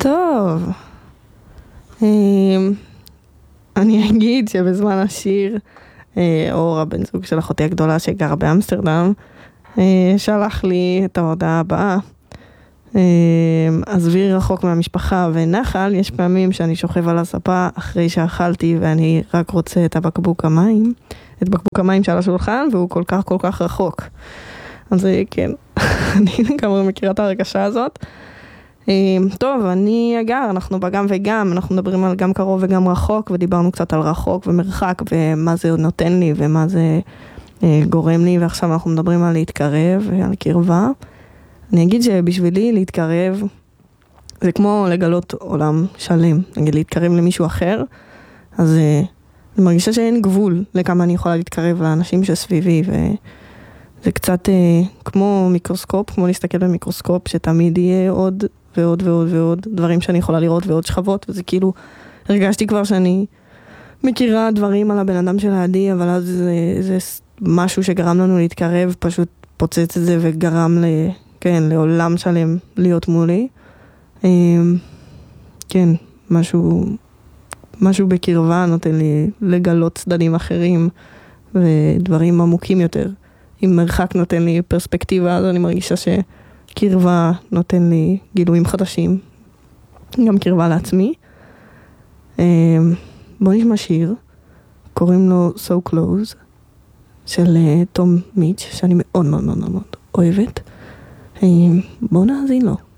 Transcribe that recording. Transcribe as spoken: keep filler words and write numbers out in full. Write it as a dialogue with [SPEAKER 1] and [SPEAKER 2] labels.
[SPEAKER 1] טוב. אני אגיד שבזמן השיר, אור, הבן זוג של אחותי הגדולה שגרה באמסטרדם, שלח לי את ההודעה הבאה. עזבי רחוק מהמשפחה ונחל, יש פעמים שאני שוכב על הספה אחרי שאכלתי ואני רק רוצה את הבקבוק המים, את בקבוק המים שעל השולחן, והוא כל כך כל כך רחוק. אז כן, אני גם מכירה את הרגשה הזאת. טוב, אני אגר, אנחנו בגם וגם, אנחנו מדברים על גם קרוב וגם רחוק, ודיברנו קצת על רחוק ומרחק, ומה זה נותן לי ומה זה גורם לי, ועכשיו אנחנו מדברים על להתקרב ועל קרבה. אני אגיד שבשבילי להתקרב, זה כמו לגלות עולם שלם, נגיד להתקרב למישהו אחר, אז אני מרגישה שאין גבול לכמה אני יכולה להתקרב לאנשים שסביבי, וזה קצת כמו מיקרוסקופ, כמו להסתכל במיקרוסקופ, שתמיד יהיה עוד ועוד ועוד ועוד דברים שאני יכולה לראות ועוד שכבות, וזה כאילו, הרגשתי כבר שאני מכירה דברים על הבן אדם של העדי, אבל אז זה, זה משהו שגרם לנו להתקרב, פשוט פוצץ את זה וגרם ל, כן, לעולם שלם להיות מולי. כן, משהו, משהו בקרבה נותן לי לגלות צדדים אחרים ודברים עמוקים יותר. אם מרחק נותן לי פרספקטיבה, אז אני מרגישה ש... קרבה נותן לי גילויים חדשים, גם קרבה לעצמי. בוא נשמע שיר, קוראים לו So Close, של תום מיץ', שאני מאוד מאוד מאוד מאוד אוהבת. בוא נאזין לו.